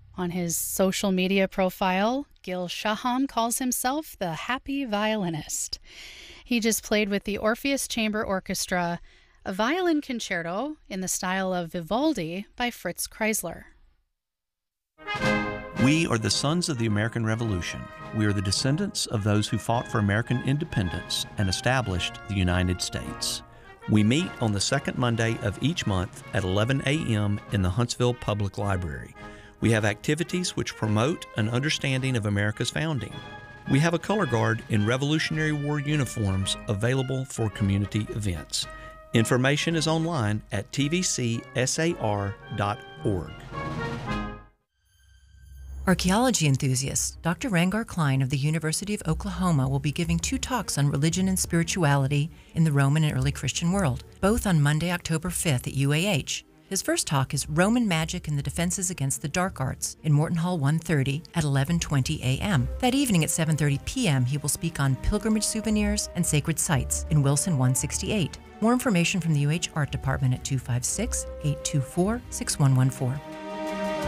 On his social media profile, Gil Shaham calls himself the happy violinist. He just played with the Orpheus Chamber Orchestra a violin concerto in the style of Vivaldi by Fritz Kreisler. We are the sons of the American Revolution. We are the descendants of those who fought for American independence and established the United States. We meet on the second Monday of each month at 11 a.m. in the Huntsville Public Library. We have activities which promote an understanding of America's founding. We have a color guard in Revolutionary War uniforms available for community events. Information is online at tvcsar.org. Archaeology enthusiast Dr. Rangar Klein of the University of Oklahoma will be giving 2 talks on religion and spirituality in the Roman and early Christian world, both on Monday, October 5th at UAH. His first talk is Roman Magic and the Defenses Against the Dark Arts in Morton Hall 130 at 11:20 a.m. That evening at 7:30 p.m. he will speak on pilgrimage souvenirs and sacred sites in Wilson 168. More information from the UH Art Department at 256-824-6114.